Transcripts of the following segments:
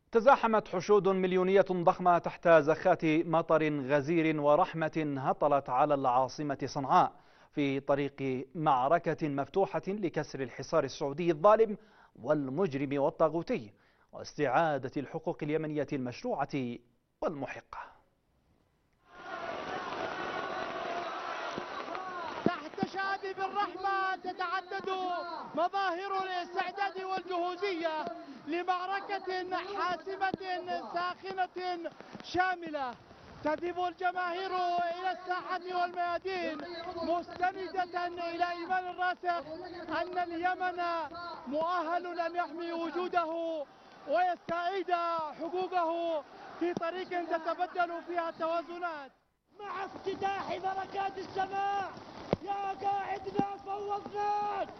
تزاحمت حشود مليونية ضخمة تحت زخات مطر غزير ورحمة هطلت على العاصمة صنعاء في طريق معركة مفتوحة لكسر الحصار السعودي الظالم والمجرم والطاغوتي واستعادة الحقوق اليمنية المشروعة والمحقة. تحت شادي الرحمة تتعدد مظاهر الاستعداد والجهوزية لمعركة حاسمة ساخنة شاملة. تذهب الجماهير إلى الساحة والميادين مستندة إلى إيمان الراسخ أن اليمن مؤهل أن يحمي وجوده ويستعيد حقوقه في طريق تتبدل فيها التوازنات. مع افتتاح بركات السماء يا قاعدنا فوضناك.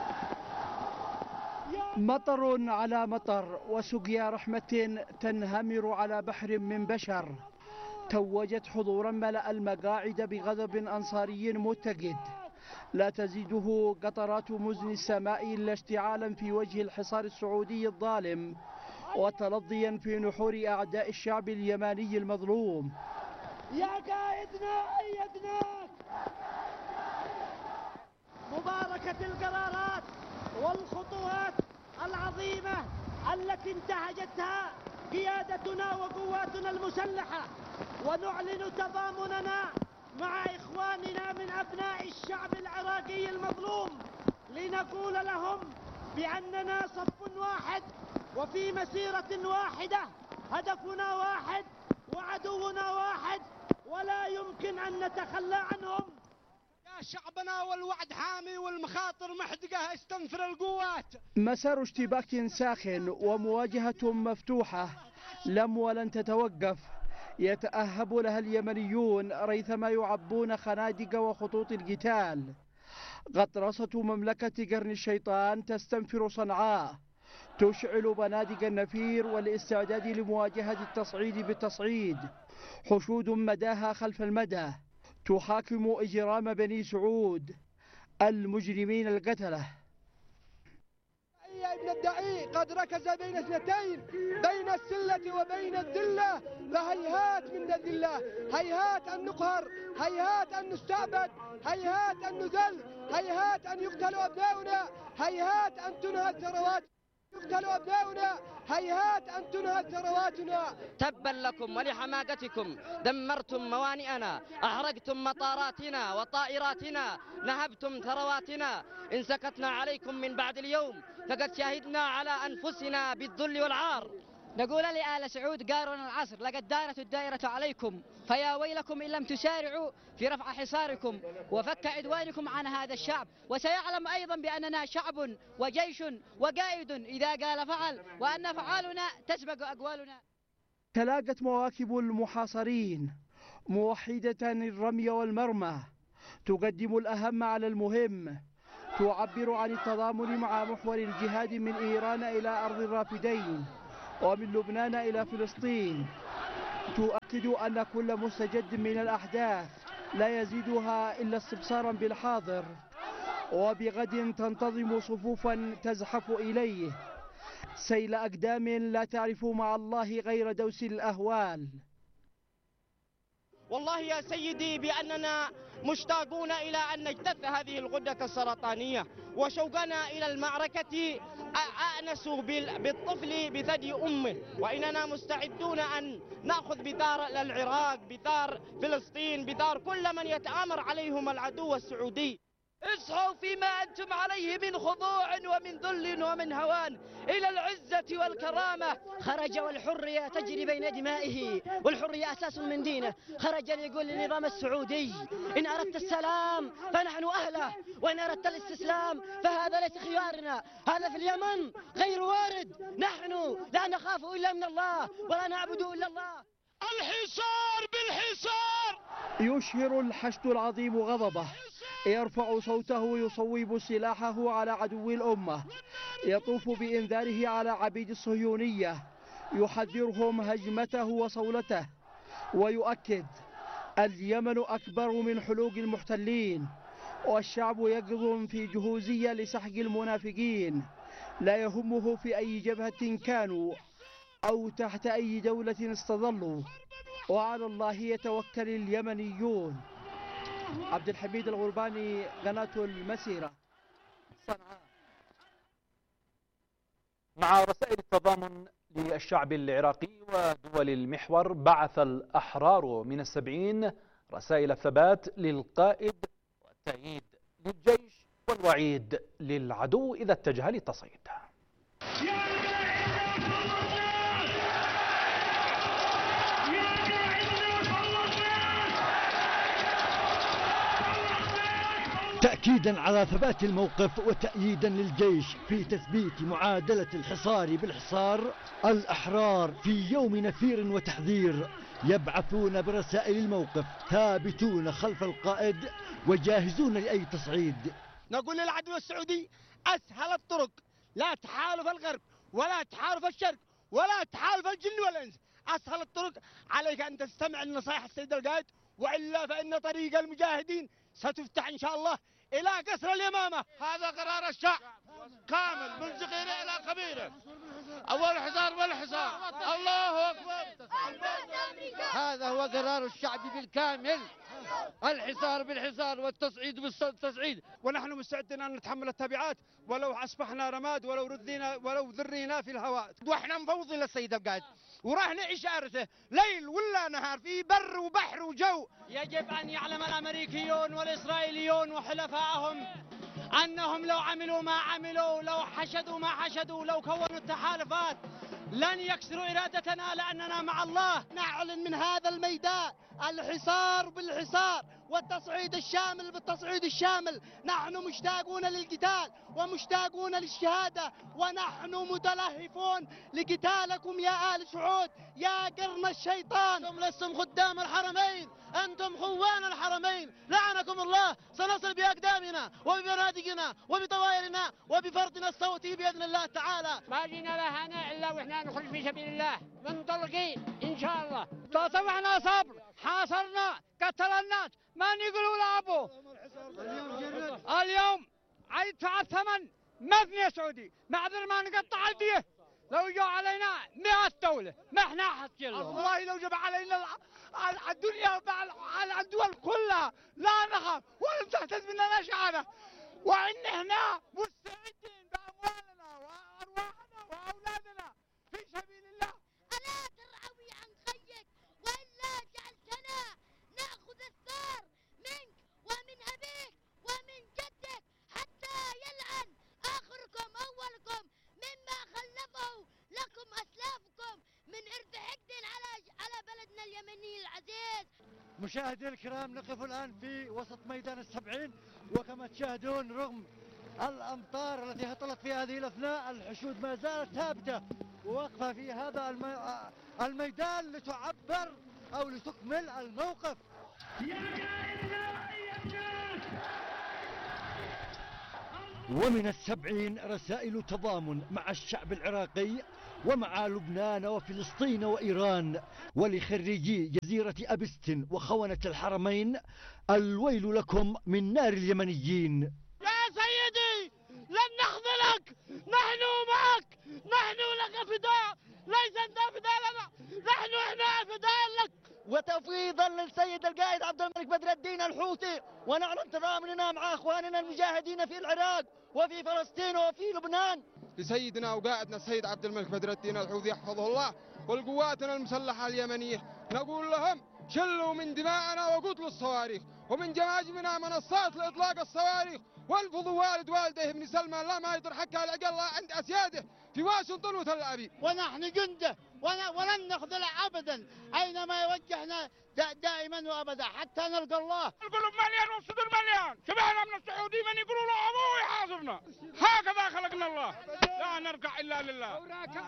مطر على مطر وسقيا رحمة تنهمر على بحر من بشر توجت حضورا ملأ المقاعد بغضب أنصاري متجد لا تزيده قطرات مزن السماء إلا اشتعالا في وجه الحصار السعودي الظالم وتلظيا في نحور أعداء الشعب اليماني المظلوم. يا قائدنا أيدناك. مباركة القرارات والخطوات العظيمة التي انتهجتها قيادتنا وقواتنا المسلحة، ونعلن تضامننا مع إخواننا من أبناء الشعب العراقي المظلوم لنقول لهم بأننا صف واحد وفي مسيرة واحدة، هدفنا واحد وعدونا واحد ولا يمكن أن نتخلى عنهم. يا شعبنا والوعد حامي والمخاطر محدقة، استنفر القوات. مسار اشتباك ساخن ومواجهة مفتوحة لم ولن تتوقف يتأهب لها اليمنيون ريثما يعبون خنادق وخطوط القتال. غطرسة مملكة قرن الشيطان تستنفر صنعاء تشعل بنادق النفير والاستعداد لمواجهة التصعيد بالتصعيد. حشود مداها خلف المدى تحاكم إجرام بني سعود المجرمين القتلة. يا ابن الدعي قد ركز بين اثنتين، بين السلة وبين الذلة، فهيهات من الذلة، هيهات أن نقهر، هيهات أن نستعبد، هيهات أن نذل، هيهات أن يقتل أبناؤنا، هيهات أن تنهب ثروات يقتل أبناؤنا، هيهات أن تنهب ثرواتنا. تبا لكم ولحماقتكم، دمرتم موانئنا، أحرقتم مطاراتنا وطائراتنا، نهبتم ثرواتنا. إن سكتنا عليكم من بعد اليوم فقد شهدنا على أنفسنا بالذل والعار. نقول لآل سعود قارون العصر لقد دارت الدائرة عليكم، فيا ويلكم إن لم تسارعوا في رفع حصاركم وفك عدوانكم عن هذا الشعب. وسيعلم أيضا بأننا شعب وجيش وقائد إذا قال فعل، وأن أفعالنا تسبق أقوالنا. تلاقت مواكب المحاصرين موحدة الرمي والمرمى تقدم الأهم على المهم، تعبر عن التضامن مع محور الجهاد من إيران إلى أرض الرافدين ومن لبنان إلى فلسطين، تؤكد أن كل مستجد من الأحداث لا يزيدها إلا استبصارا بالحاضر، وبغد تنتظم صفوفا تزحف إليه سيل أقدام لا تعرف مع الله غير دوس الأهوال. والله يا سيدي بأننا مشتاقون إلى أن نجتث هذه الغدة السرطانية، وشوقنا إلى المعركة أأنس بالطفل بثدي أمه، وإننا مستعدون أن نأخذ بثار العراق، بثار فلسطين، بثار كل من يتآمر عليهم العدو السعودي. اصحوا فيما أنتم عليه من خضوع ومن ذل ومن هوان إلى العزة والكرامة. خرج والحرية تجري بين دمائه، والحرية أساس من دينه. خرج ليقول للنظام السعودي إن أردت السلام فنحن أهله، وإن أردت الاستسلام فهذا ليس خيارنا، هذا في اليمن غير وارد. نحن لا نخاف إلا من الله ولا نعبد إلا الله. الحصار بالحصار. يشهر الحشد العظيم غضبه، يرفع صوته يصوب سلاحه على عدو الأمة، يطوف بإنذاره على عبيد الصهيونية، يحذرهم هجمته وصولته، ويؤكد اليمن أكبر من حلوق المحتلين، والشعب يقظ في جهوزية لسحق المنافقين، لا يهمه في أي جبهة كانوا أو تحت أي دولة استظلوا، وعلى الله يتوكل اليمنيون. عبد الحميد الغرباني، قناة المسيرة، صنعاء. مع رسائل التضامن للشعب العراقي ودول المحور، بعث الأحرار من السبعين رسائل الثبات للقائد والتأييد للجيش والوعيد للعدو إذا اتجه للتصعيد. تأكيدا على ثبات الموقف وتأييدا للجيش في تثبيت معادلة الحصار بالحصار، الأحرار في يوم نفير وتحذير يبعثون برسائل الموقف، ثابتون خلف القائد وجاهزون لأي تصعيد. نقول للعدو السعودي: أسهل الطرق، لا تحالف الغرب ولا تحالف الشرق ولا تحالف الجن والإنس، أسهل الطرق عليك أن تستمع لنصائح السيد القائد، وإلا فإن طريق المجاهدين ستفتح إن شاء الله إلى قصر اليمامة. هذا قرار الشعب كامل من صغيره إلى كبيره، أول حصار والحصار. الله أكبر. هذا هو قرار الشعب بالكامل، الحصار بالحصار والتصعيد بالتصعيد، ونحن مستعدين أن نتحمل التبعات ولو أصبحنا رماد ولو ذرينا في الهواء. واحنا مفوضين للسيد القائد وراح نعيش إشارته ليل ولا نهار في بر وبحر وجو. يجب أن يعلم الأمريكيون والإسرائيليون وحلفائهم أنهم لو عملوا ما عملوا، لو حشدوا ما حشدوا، لو كونوا التحالفات، لن يكسروا إرادتنا لأننا مع الله. نعلن من هذا الميدان الحصار بالحصار والتصعيد الشامل بالتصعيد الشامل. نحن مشتاقون للقتال ومشتاقون للشهادة، ونحن متلهفون لقتالكم يا آل سعود يا قرن الشيطان. أنتم لستم خدام الحرمين، أنتم خوان الحرمين، لعنكم الله. سنصل بأقدامنا وببنادقنا وبطوائرنا وبفرضنا الصوتي بإذن الله تعالى. ما جينا لهنا إلا وإحنا نخرج في سبيل الله منطلقين إن شاء الله. تصبحنا صبر، حاصرنا، قتل الناس، ما نقولوا لأبو. اليوم هيدفع الثمن مبني سعودي، معذر ما نقطع الديه. لو جو علينا 100 دولة ما احنا حسجلهم. والله لو جب علينا الدنيا على الدول كلها لا نخاف ولم تهتز مننا شعارة، وإن احنا مستعدين بأموالنا وأرواحنا وأولادنا في سبيل الله. ألا ترعوي عن خيك وإلا جعلتنا نأخذ الثار منك ومن أبيك ومن جدك حتى يلعن آخركم أولكم مما خلفه لكم أسلافكم من إرث حقد على بلدنا اليمني العزيز. مشاهدينا الكرام، نقف الآن في وسط ميدان السبعين، وكما تشاهدون رغم الأمطار التي هطلت في هذه الأثناء، الحشود ما زالت ثابتة وواقفة في هذا الميدان لتعبر أو لتكمل الموقف. ومن السبعين رسائل تضامن مع الشعب العراقي ومع لبنان وفلسطين وإيران ولخريجي جزيرة أبستن وخونة الحرمين. الويل لكم من نار اليمنيين. يا سيدي لن نخذلك، نحن معك، نحن لك فداء، ليس أنت فداء لنا، نحن إحنا فداء لك. وتفويضا للسيد القائد عبد الملك بدر الدين الحوثي، ونعلن تضامننا مع اخواننا المجاهدين في العراق وفي فلسطين وفي لبنان. لسيدنا وقائدنا السيد عبد الملك بدر الدين الحوثي يحفظه الله والقواتنا المسلحة اليمنية، نقول لهم: شلوا من دماءنا وقتلوا الصواريخ، ومن جماجمنا منصات لإطلاق الصواريخ، والفظوا والد والده ابن سلمان لا ما يقدر حقها الأقل عند أسياده في واشنطن وتل أبيب. ونحن جنده ولن نخذل أبدا أينما يوجهنا دائما وأبدا حتى نلقى الله. القلوب مليان والصدور مليان، شبعنا من السعودي من يقولوا له أبوه يحاسبنا، هكذا خلقنا الله، لا نركع إلا لله.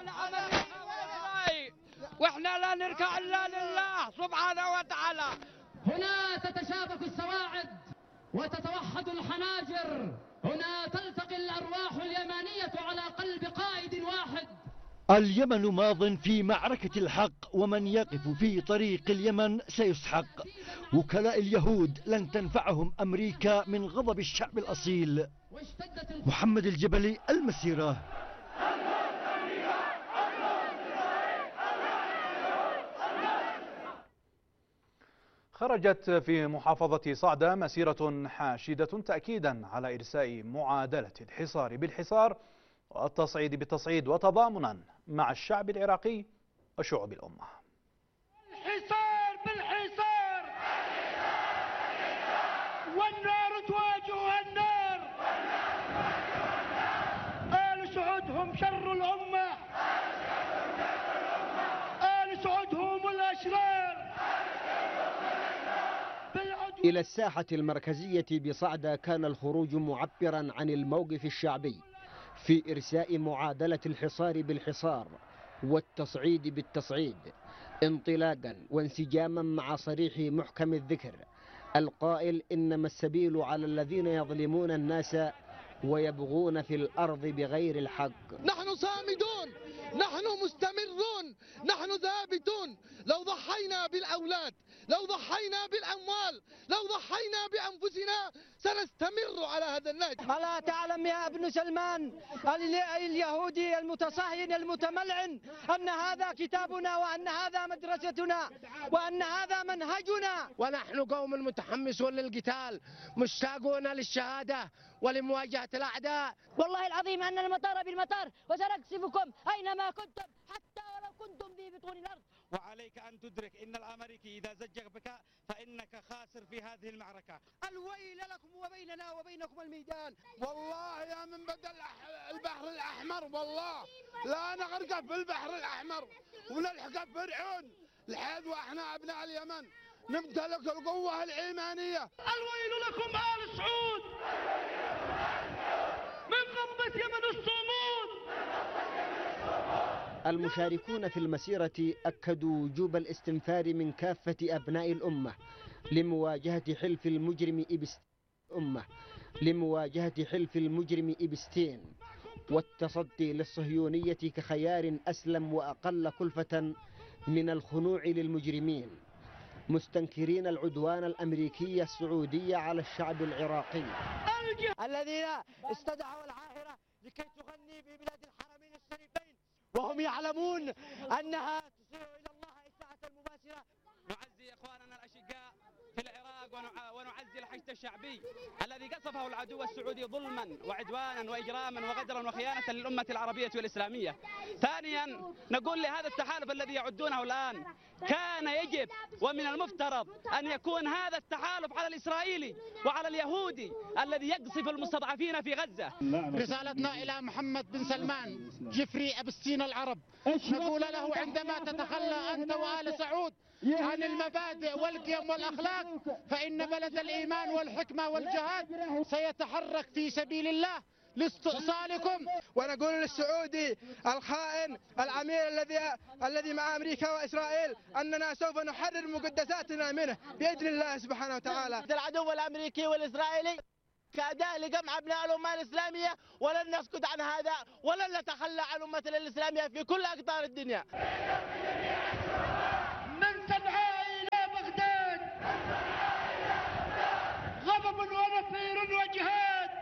واحنا لا نركع إلا لله سبحانه وتعالى. هنا تتشابك السواعد وتتوحد الحناجر، هنا تلتقي الأرواح اليمانية على قلب قائد واحد. اليمن ماض في معركة الحق، ومن يقف في طريق اليمن سيسحق. وكلاء اليهود لن تنفعهم أمريكا من غضب الشعب الأصيل. محمد الجبلي، المسيرة. خرجت في محافظة صعدة مسيرة حاشدة تأكيدا على إرساء معادلة الحصار بالحصار والتصعيد بالتصعيد وتضامنا مع الشعب العراقي وشعوب الأمة. الحصار بالحصار والنار تواجه النار، آل سعود هم شر الأمة، آل سعود هم الأشرار. إلى الساحة المركزية بصعدة كان الخروج معبرا عن الموقف الشعبي في إرساء معادلة الحصار بالحصار والتصعيد بالتصعيد، انطلاقا وانسجاما مع صريح محكم الذكر القائل: إنما السبيل على الذين يظلمون الناس ويبغون في الأرض بغير الحق. نحن صامدون، نحن مستمرون، نحن ثابتون. لو ضحينا بالأولاد، لو ضحينا بالأموال، لو ضحينا بأنفسنا سنستمر على هذا النهج. ألا تعلم يا ابن سلمان اليهودي المتصهين المتملعن أن هذا كتابنا وأن هذا مدرستنا وأن هذا منهجنا؟ ونحن قوم متحمسون للقتال، مشتاقون للشهادة ولمواجهة الأعداء. والله العظيم أن المطار بالمطار وسنقذفكم أينما كنتم حتى ولو كنتم في بطون الأرض. وعليك أن تدرك إن الأمريكي إذا زجر بك فإنك خاسر في هذه المعركة. الويل لكم وبيننا وبينكم الميدان. والله يا من بدل البحر الأحمر، والله لا نغرق في البحر الأحمر ونلحق فرعون لحد واحنا أبناء اليمن نمتلك القوة الإيمانية. الويل لكم آل سعود من قبضة يمن الصمود. المشاركون في المسيرة أكدوا وجوب الاستنفار من كافة أبناء الأمة لمواجهة حلف المجرم إبستين والتصدي للصهيونية كخيار أسلم وأقل كلفة من الخنوع للمجرمين، مستنكرين العدوان الأمريكي السعودي على الشعب العراقي الذين استدعوا العاهرة لكي تغني ببلاد الحرمين الشريفين وهم يعلمون أنها تصير إلى الله الساعة المباشرة. نعزي إخواننا الأشقاء في العراق ونعزي الحشد الشعبي الذي قصفه العدو السعودي ظلما وعدوانا وإجراما وغدرا وخيانة للأمة العربية والإسلامية. ثانيا نقول لهذا التحالف الذي يعدونه الآن كان يجب ومن المفترض أن يكون هذا التحالف على الإسرائيلي وعلى اليهودي الذي يقصف المستضعفين في غزة. رسالتنا إلى محمد بن سلمان جفري أبستين العرب، نقول له عندما تتخلى أنت وآل سعود عن المبادئ والقيم والأخلاق فإن بلد الإيمان والحكمة والجهاد سيتحرك في سبيل الله لاستئصالكم. ونقول للسعودي الخائن العميل الذي مع أمريكا وإسرائيل أننا سوف نحرر مقدساتنا منه بإذن الله سبحانه وتعالى. العدو الأمريكي والإسرائيلي كأداة لجمع أبناء الأمة الإسلامية، ولن نسكت عن هذا ولن نتخلى عن أمتنا الإسلامية في كل أقطار الدنيا. من صنعاء إلى بغداد غضب ونفير وجهاد.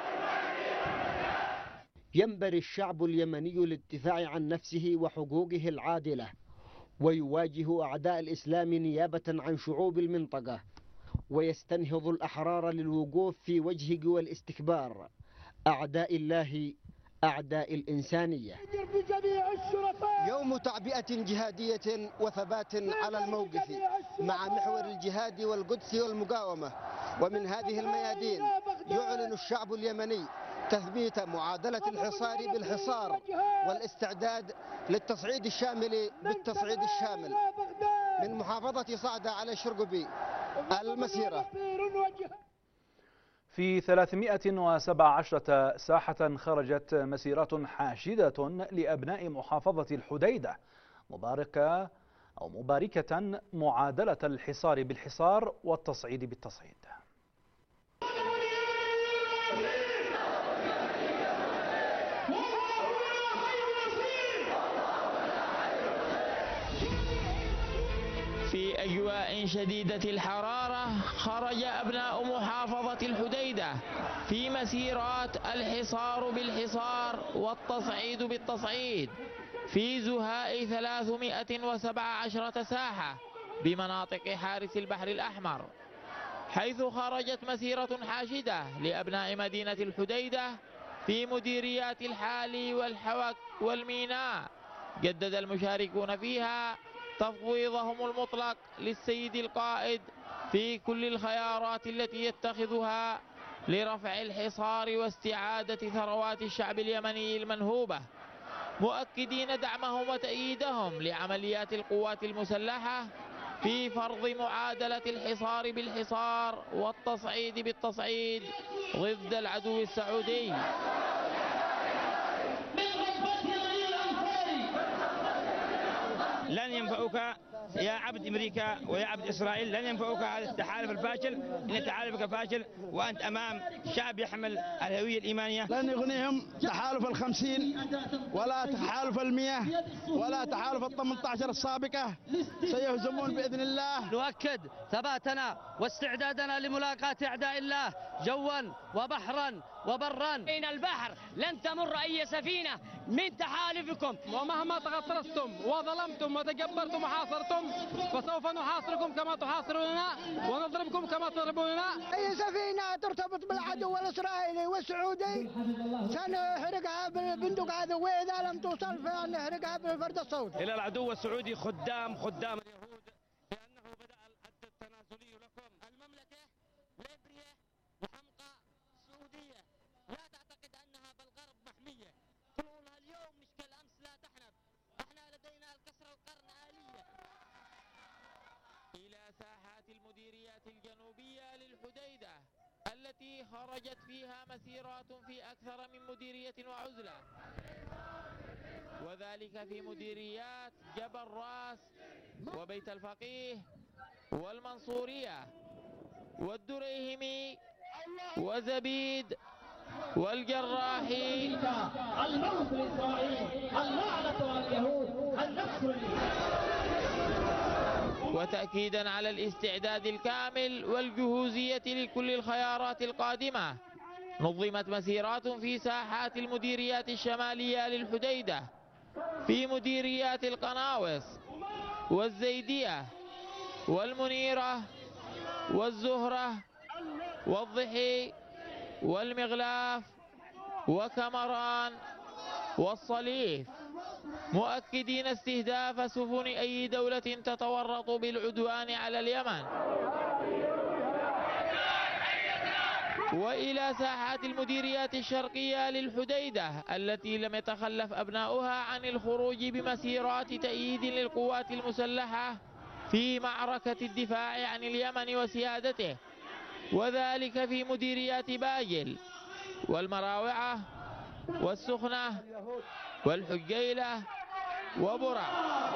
ينبري الشعب اليمني للدفاع عن نفسه وحقوقه العادلة ويواجه أعداء الإسلام نيابة عن شعوب المنطقة، ويستنهض الأحرار للوقوف في وجه قوى الاستكبار أعداء الله أعداء الإنسانية. يوم تعبئة جهادية وثبات على الموقف مع محور الجهاد والقدس والمقاومة، ومن هذه الميادين يعلن الشعب اليمني تثبيت معادلة الحصار بالحصار والاستعداد للتصعيد الشامل بالتصعيد الشامل. من محافظة صعدة على الشرقبي المسيرة. في 317 ساحة خرجت مسيرات حاشدة لأبناء محافظة الحديدة مباركة معادلة الحصار بالحصار والتصعيد بالتصعيد. في أجواء شديدة الحرارة خرج أبناء محافظة الحديدة في مسيرات الحصار بالحصار والتصعيد بالتصعيد في زهاء 317 ساحة بمناطق حارس البحر الأحمر، حيث خرجت مسيرة حاشدة لأبناء مدينة الحديدة في مديريات الحالي والحوك والميناء. جدد المشاركون فيها تفويضهم المطلق للسيد القائد في كل الخيارات التي يتخذها لرفع الحصار واستعادة ثروات الشعب اليمني المنهوبة، مؤكدين دعمهم وتأييدهم لعمليات القوات المسلحة في فرض معادلة الحصار بالحصار والتصعيد بالتصعيد ضد العدو السعودي. لن ينفعوك يا عبد أمريكا ويا عبد إسرائيل، لن ينفعوك هذا التحالف الفاشل، إن تحالفك فاشل وأنت أمام شعب يحمل الهوية الإيمانية. لن يغنيهم تحالف ال50 ولا تحالف ال100 ولا تحالف ال18 السابقة، سيهزمون بإذن الله. نؤكد ثباتنا واستعدادنا لملاقاة أعداء الله جوا وبحرا وبرا. بين البحر لن تمر أي سفينة من تحالفكم، ومهما تغطرستم وظلمتم وتجبرتم وحاصرتم فسوف نحاصركم كما تحاصروننا ونضربكم كما تضربوننا. أي سفينة ترتبط بالعدو الإسرائيلي والسعودي سنحرقها بالبندق هذا، وإذا لم توصل فنحرقها بالفرد الصوت. إلى العدو السعودي خدام اليهود بأنه بدأ الحد التنازلي لكم. المملكة ليبيا وحمقى سعودية، لا تعتقد أنها بالغرب محمية، طولها اليوم مش كالأمس لا تحنب، احنا لدينا الكسر القرن آلية. إلى ساحات المديريات الجنوبية للحديدة التي خرجت فيها مسيرات في أكثر من مديرية وعزلة، وذلك في مديريات جبل راس وبيت الفقيه والمنصورية والدريهمي وزبيد والجراحي. الموت لإسرائيل، اللعنة على اليهود، النصر وتأكيدا على الاستعداد الكامل والجهوزية لكل الخيارات القادمة، نظمت مسيرات في ساحات المديريات الشمالية للحديدة، في مديريات القناوس والزيدية والمنيرة والزهرة والضحي والمغلاف وكمران والصليف، مؤكدين استهداف سفن أي دولة تتورط بالعدوان على اليمن. وإلى ساحات المديريات الشرقية للحديدة التي لم يتخلف أبناؤها عن الخروج بمسيرات تأييد للقوات المسلحة في معركة الدفاع عن اليمن وسيادته، وذلك في مديريات باجل والمراوعة والسخنة والحجيلة وبرع.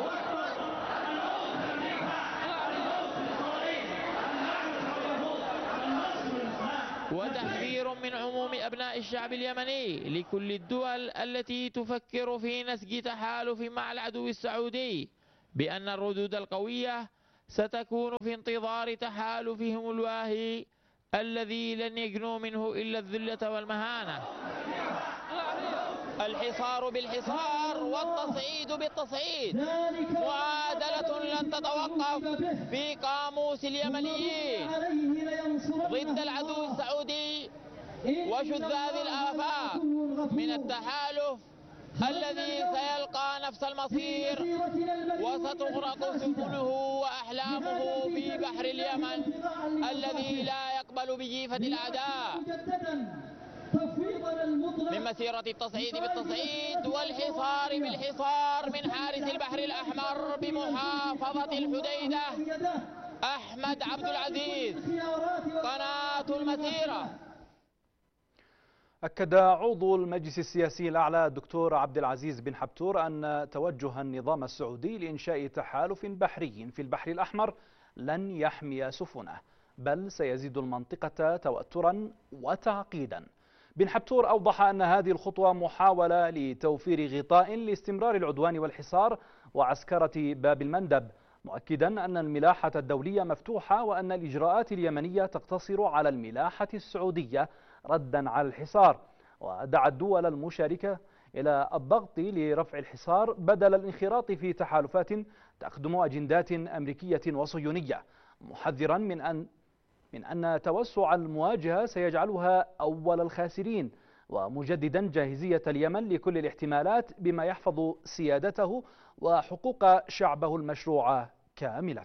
وتحذير من عموم أبناء الشعب اليمني لكل الدول التي تفكر في نسج تحالف مع العدو السعودي بأن الردود القوية ستكون في انتظار تحالفهم الواهي الذي لن يجنوا منه إلا الذلة والمهانة. الحصار بالحصار والتصعيد بالتصعيد معادلة لن تتوقف في قاموس اليمنيين ضد العدو السعودي وشذاذ الآفاق من التحالف الذي سيلقى نفس المصير وستغرق سفنه وأحلامه في بحر اليمن الذي لا يقبل بجيفة الأعداء. من مسيرة التصعيد بالتصعيد والحصار بالحصار من حارس البحر الأحمر بمحافظة الحديدة، أحمد عبد العزيز، قناة المسيرة. أكد عضو المجلس السياسي الأعلى الدكتور عبد العزيز بن حبتور أن توجه النظام السعودي لإنشاء تحالف بحري في البحر الأحمر لن يحمي سفنه، بل سيزيد المنطقة توترا وتعقيدا. بن حبتور أوضح أن هذه الخطوة محاولة لتوفير غطاء لاستمرار العدوان والحصار وعسكرة باب المندب، مؤكدا أن الملاحة الدولية مفتوحة وأن الإجراءات اليمنية تقتصر على الملاحة السعودية ردا على الحصار، ودعا الدول المشاركة إلى الضغط لرفع الحصار بدل الانخراط في تحالفات تخدم أجندات أمريكية وصهيونية، محذرا من أن توسع المواجهة سيجعلها أول الخاسرين، ومجددا جاهزية اليمن لكل الاحتمالات بما يحفظ سيادته وحقوق شعبه المشروعة كاملة.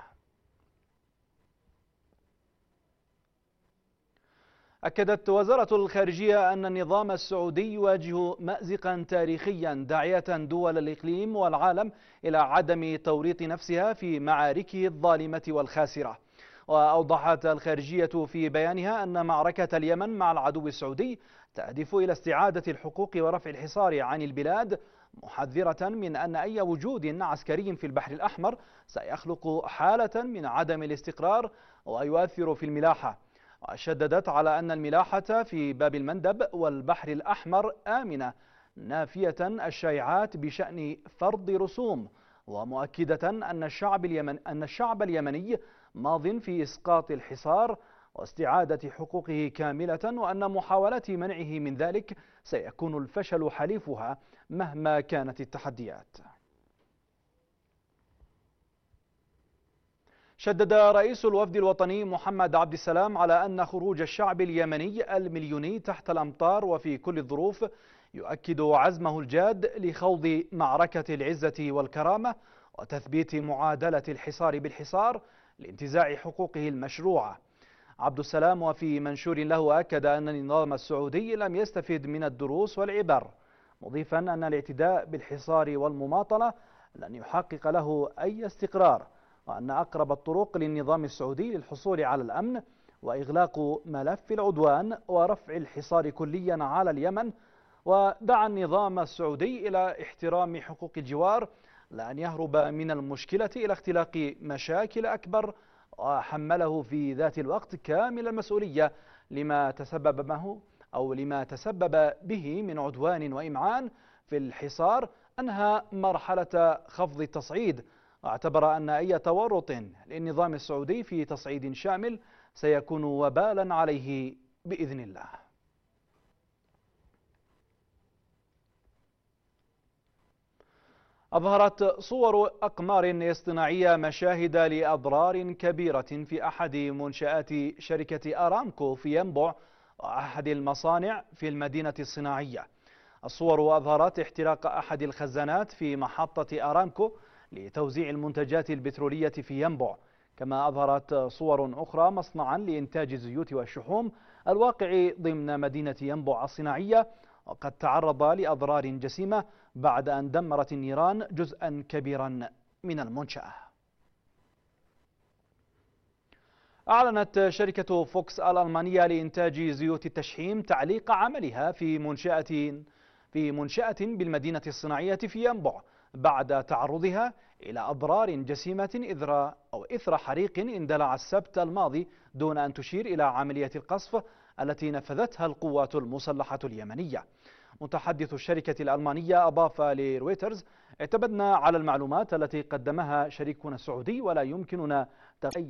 أكدت وزارة الخارجية أن النظام السعودي يواجه مأزقا تاريخيا، داعية دول الإقليم والعالم إلى عدم توريط نفسها في معاركه الظالمة والخاسرة. وأوضحت الخارجية في بيانها أن معركة اليمن مع العدو السعودي تهدف إلى استعادة الحقوق ورفع الحصار عن البلاد، محذرة من أن أي وجود عسكري في البحر الأحمر سيخلق حالة من عدم الاستقرار ويؤثر في الملاحة. وشددت على أن الملاحة في باب المندب والبحر الأحمر آمنة، نافية الشائعات بشأن فرض رسوم، ومؤكدة أن الشعب اليمني ماض في إسقاط الحصار واستعادة حقوقه كاملة، وأن محاولات منعه من ذلك سيكون الفشل حليفها مهما كانت التحديات. شدد رئيس الوفد الوطني محمد عبد السلام على أن خروج الشعب اليمني المليوني تحت الأمطار وفي كل الظروف يؤكد عزمه الجاد لخوض معركة العزة والكرامة وتثبيت معادلة الحصار بالحصار لانتزاع حقوقه المشروعة. عبد السلام وفي منشور له أكد أن النظام السعودي لم يستفد من الدروس والعبر، مضيفا أن الاعتداء بالحصار والمماطلة لن يحقق له أي استقرار، وأن أقرب الطرق للنظام السعودي للحصول على الأمن وإغلاق ملف العدوان ورفع الحصار كليا على اليمن. ودعا النظام السعودي إلى احترام حقوق الجوار لأن يهرب من المشكلة إلى اختلاق مشاكل أكبر، وحمله في ذات الوقت كامل المسؤولية لما تسبب به من عدوان وإمعان في الحصار. أنهى مرحلة خفض التصعيد، واعتبر أن أي تورط للنظام السعودي في تصعيد شامل سيكون وبالا عليه بإذن الله. أظهرت صور أقمار اصطناعية مشاهد لأضرار كبيرة في أحد منشآت شركة أرامكو في ينبع، وأحد المصانع في المدينة الصناعية. الصور أظهرت احتراق أحد الخزانات في محطة أرامكو لتوزيع المنتجات البترولية في ينبع، كما أظهرت صور أخرى مصنعا لإنتاج الزيوت والشحوم الواقع ضمن مدينة ينبع الصناعية، وقد تعرض لأضرار جسيمة بعد أن دمرت النيران جزءا كبيرا من المنشأة. أعلنت شركة فوكس الألمانية لإنتاج زيوت التشحيم تعليق عملها في منشأة بالمدينة الصناعية في ينبع بعد تعرضها إلى أضرار جسيمة إثر حريق اندلع السبت الماضي دون أن تشير إلى عملية القصف التي نفذتها القوات المسلحة اليمنية. متحدث الشركة الألمانية أضاف لرويترز: اعتمدنا على المعلومات التي قدمها شريكنا السعودي ولا يمكننا تغيير